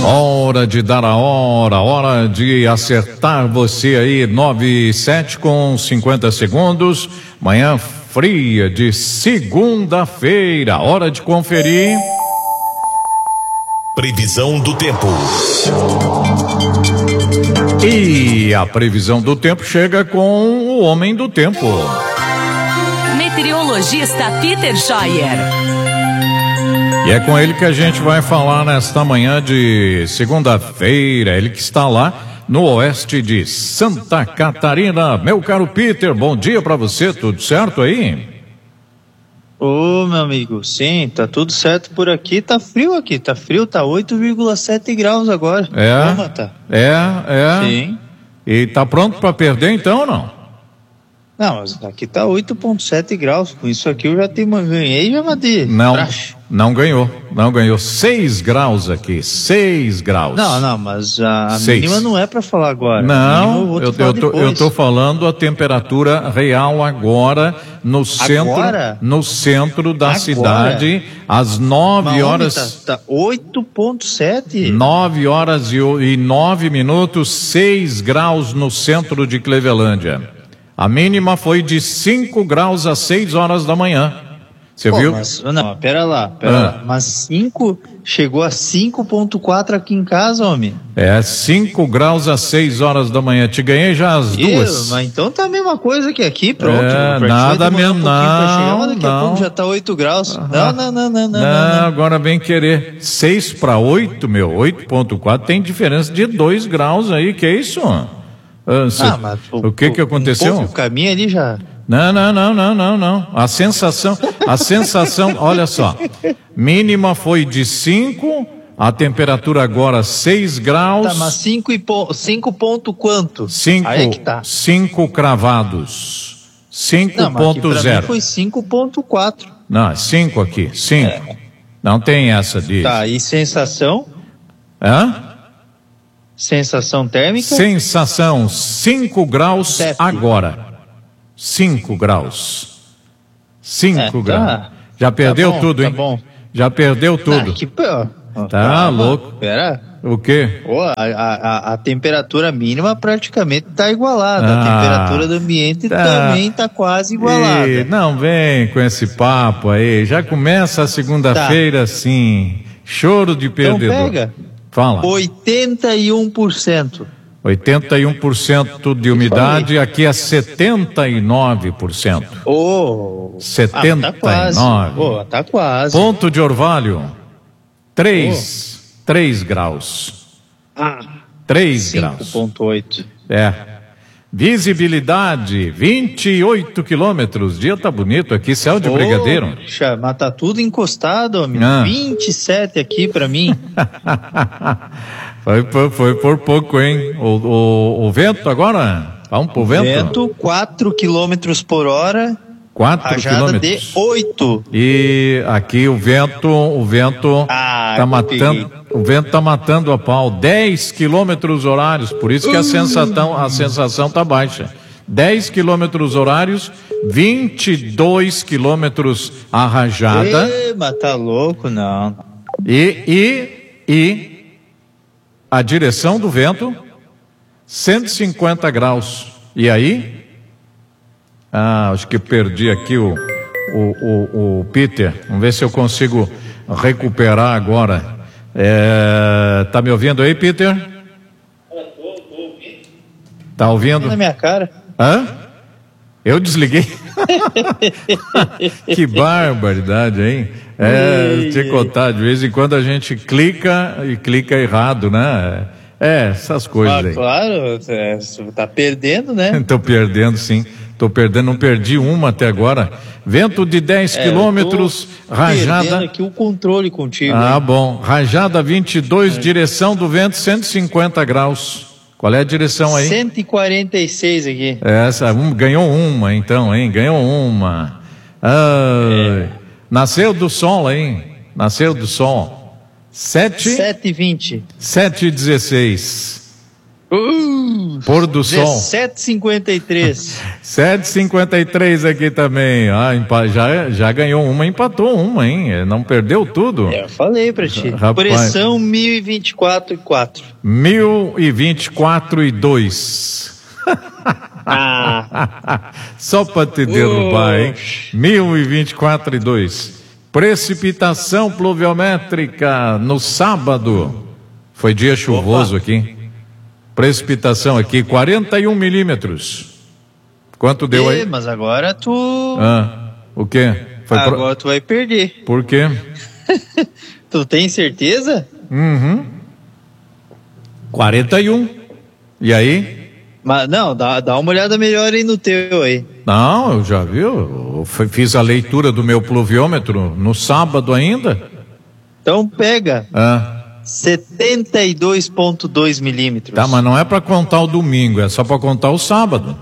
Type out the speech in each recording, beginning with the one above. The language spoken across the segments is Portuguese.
Hora de dar a hora de acertar você aí, 9:07 com 50 segundos, manhã fria de segunda-feira, hora de conferir. Previsão do tempo. E a previsão do tempo chega com o homem do tempo. Meteorologista Peter Scheuer. E é com ele que a gente vai falar nesta manhã de segunda-feira, ele que está lá no oeste de Santa Catarina. Meu caro Peter, bom dia pra você, tudo certo aí? Ô, meu amigo, sim, tá tudo certo por aqui, tá frio, tá 8,7 graus agora. É, Tá. Sim. E tá pronto pra perder então ou não? Não, mas aqui tá 8,7 graus, com isso aqui eu já ganhei, já matei. Não ganhou, 6 graus aqui, 6 graus. Não, mas a mínima não é pra falar agora. Não, eu tô falando a temperatura real agora, no centro da cidade, às 9 horas. Tá 8,7. 9 horas e 9 minutos, 6 graus no centro de Clevelândia. A mínima foi de 5 graus às 6 horas da manhã. Você viu? Pera lá. Mas chegou a 5,4 aqui em casa, homem. 5 graus às 6 horas da manhã. Te ganhei já às 2. Mas então tá a mesma coisa que aqui, pronto. Nada mesmo, não. Daqui a pouco já tá 8 graus. Não, agora vem querer 6 para 8, 8,4. Tem diferença de 2 graus aí, que é isso? Mas o que aconteceu? O caminho ali já. Não. A sensação, olha só. Mínima foi de 5, a temperatura agora 6 graus. Tá, mas 5 ponto quanto? 5. Aí é que tá. 5 cravados. 5,0. Pra mim foi 5,4. Não, é 5 aqui, 5. Não tem essa de. Tá, e sensação? Sensação térmica? Sensação 5 graus Sete. agora. 5 graus. 5 graus. Tá. Já perdeu tudo, hein? Tá bom. Já perdeu tudo. Tá louco. Pera. O quê? A temperatura mínima praticamente tá igualada. A temperatura do ambiente também tá quase igualada. Não vem com esse papo aí. Já começa a segunda-feira assim. Choro de perdedor. Então pega. Fala. 81%. 81% de umidade, aqui é 79%. 79%. Tá quase. Ponto de Orvalho, 3 graus. 3 graus. 5,8. Visibilidade, 28 quilômetros. Dia tá bonito aqui, céu de brigadeiro. Mas tá tudo encostado, homem. 27 aqui pra mim. Foi por pouco, hein? O vento agora? Vamos pro vento? Vento 4 quilômetros por hora. 4 rajada quilômetros. de 8. E aqui o vento tá matando. O vento tá matando a pau. 10 quilômetros horários. Por isso que a sensação tá baixa. 10 quilômetros horários, 22 quilômetros a rajada. Mas tá louco, não. E a direção do vento, 150 graus. E aí? Acho que perdi aqui o Peter. Vamos ver se eu consigo recuperar agora. Tá me ouvindo aí, Peter? Tá ouvindo? Na minha cara. Eu desliguei. Que barbaridade, hein? Te contar, de vez em quando a gente clica errado, né? Essas coisas aí. Claro, tá perdendo, né? Tô perdendo, sim. Não perdi uma até agora. Vento de 10 quilômetros, rajada. Perdendo aqui o controle contigo. Bom. Rajada 22, direção do vento 150 graus. Qual é a direção aí? 146 aqui. Ganhou uma então, hein? Ganhou uma. Nasceu do sol, hein? Nasceu do sol. 7:20. 7:16. Pôr do sol. 17,53. 7,53 aqui também. Já ganhou uma, empatou uma, hein? Não perdeu tudo. Eu falei pra ti. Rapaz. Pressão 1024,4. 1024,2. Só pra te derrubar, hein? 1024,2. Precipitação pluviométrica no sábado. Foi dia chuvoso aqui. Precipitação aqui, 41 milímetros. Quanto deu aí? Mas agora tu... O quê? Agora tu vai perder. Por quê? Tu tem certeza? 41. E aí? Mas não, dá uma olhada melhor aí no teu aí. Não, eu já vi. Eu fiz a leitura do meu pluviômetro no sábado ainda. Então pega. 72,2 milímetros. Tá, mas não é para contar o domingo, é só para contar o sábado.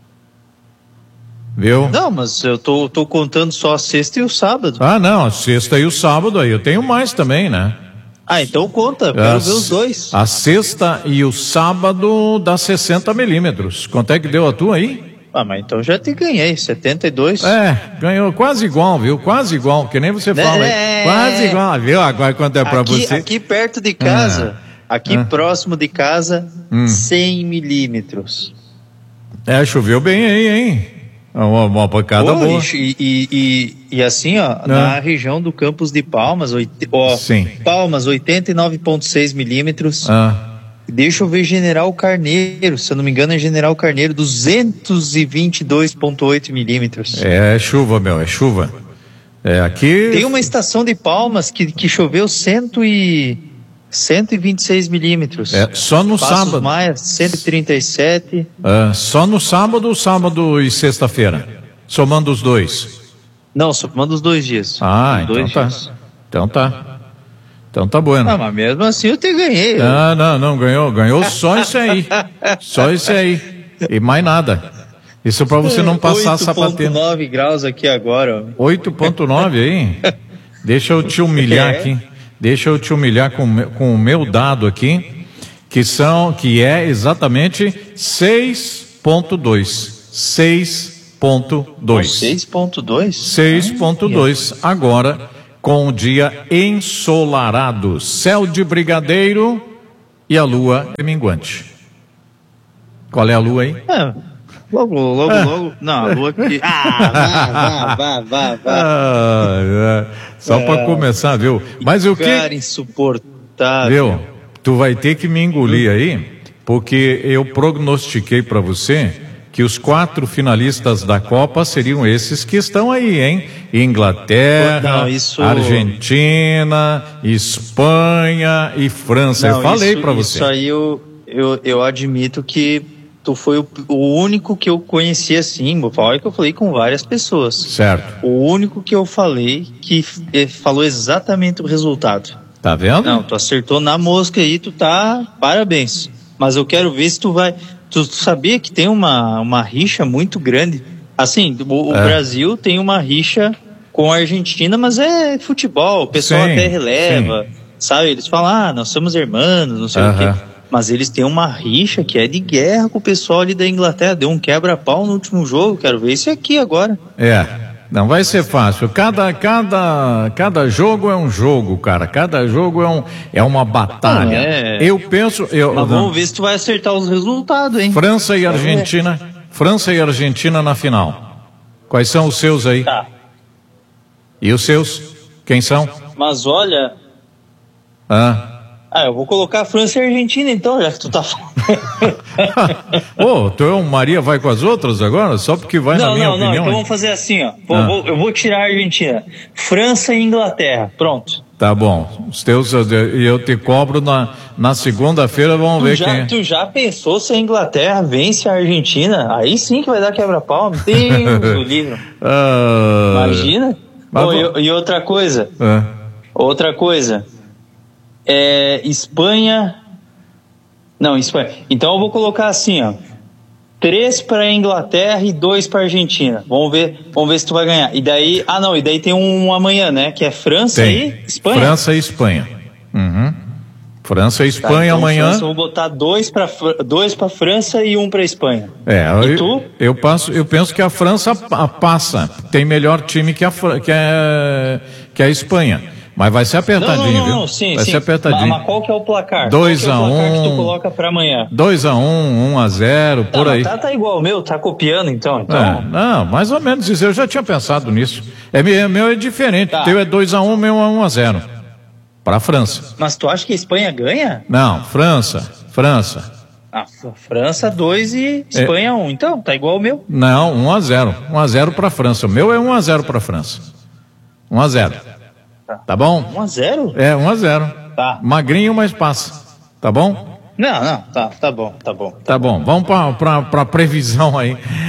Viu? Não, mas eu tô contando só a sexta e o sábado. Não, a sexta e o sábado aí. Eu tenho mais também, né? Então conta, eu quero ver os dois. A sexta e o sábado dá 60 milímetros. Quanto é que deu a tua aí? Mas então já te ganhei, 72. Ganhou quase igual, viu? Quase igual, que nem você fala aí. Quase igual, viu? Agora quanto é pra você? Aqui perto de casa, próximo de casa, 100 milímetros. Choveu bem aí, hein? Uma pancada boa. E assim, na região do Campos de Palmas, Palmas, 89,6 milímetros. Deixa eu ver General Carneiro, se eu não me engano é General Carneiro, 222,8 milímetros. É chuva, meu, é chuva. Aqui... Tem uma estação de Palmas que choveu 126 milímetros. Só no Passos sábado. Maia, 137. Só no sábado e sexta-feira, somando os dois. Não, somando os 2 dias. Então tá. Então tá bueno. Mas mesmo assim eu te ganhei. Não, ganhou só isso aí. Só isso aí. E mais nada. Isso pra você não passar sapateiro. 8,9 graus aqui agora. 8,9 aí? Deixa eu te humilhar aqui. Deixa eu te humilhar com o meu dado aqui, que é exatamente 6,2. 6,2. 6,2? 6,2. Agora, com o dia ensolarado, céu de brigadeiro e a lua é minguante. Qual é a lua aí? Logo. Não, a lua aqui. Vá. Só para começar, viu? Mas o que? Cara insuportável. Viu? Tu vai ter que me engolir aí, porque eu prognostiquei para você que os 4 finalistas da Copa seriam esses que estão aí, hein? Inglaterra, Argentina, Espanha e França. Eu falei para você. Isso aí eu admito que tu foi o único que eu conheci assim, vou falar que eu falei com várias pessoas. Certo. O único que eu falei que falou exatamente o resultado. Tá vendo? Não, tu acertou na mosca aí, tu tá... Parabéns. Mas eu quero ver se tu vai... Tu sabia que tem uma rixa muito grande? Assim, o Brasil tem uma rixa com a Argentina, mas é futebol, o pessoal até releva, sabe? Eles falam, nós somos irmãos, não sei o quê. Mas eles têm uma rixa que é de guerra com o pessoal ali da Inglaterra. Deu um quebra-pau no último jogo, quero ver isso aqui agora. Não vai ser fácil. Cada jogo é um jogo, cara. Cada jogo é uma batalha. Eu penso... Mas vamos ver se tu vai acertar os resultados, hein? França e Argentina na final. Quais são os seus aí? Tá. E os seus? Quem são? Mas olha... eu vou colocar França e Argentina então, já que tu tá falando. Tu Maria vai com as outras agora? Só porque vai na minha opinião? Não, então vamos fazer assim, eu vou tirar a Argentina. França e Inglaterra, pronto. Tá bom, os teus eu te cobro na segunda-feira, vamos ver quem. Tu já pensou se a Inglaterra vence a Argentina? Aí sim que vai dar quebra-pau, Deus do livro. Imagina. E outra coisa. Espanha. Então eu vou colocar assim, 3 para Inglaterra e 2 para Argentina. Vamos ver se tu vai ganhar. E daí tem um amanhã, né? Que é França e Espanha. França e Espanha. França e Espanha então, amanhã. França, eu vou botar dois para França e um para Espanha. E tu? Eu penso que a França passa. Tem melhor time que a Espanha. Mas vai ser apertadinho, viu? Não, sim, vai ser apertadinho. Mas qual que é o placar? 2-1. Qual que é o placar que tu coloca para amanhã? 2-1, 1-0, por aí. Tá igual o meu, tá copiando então. Não, mais ou menos isso. Eu já tinha pensado nisso. Meu é diferente. Tá. Teu é 2-1, meu é 1-0. Para a França. Mas tu acha que a Espanha ganha? Não, França. França 2 e Espanha 1. Então, tá igual o meu. Não, 1-0. 1-0 para a França. O meu é 1-0 para a França. 1-0. Tá bom? 1-0? 1-0. Tá. Magrinho, mas passa. Tá bom? Não, tá bom. Tá bom. Vamos para a previsão aí.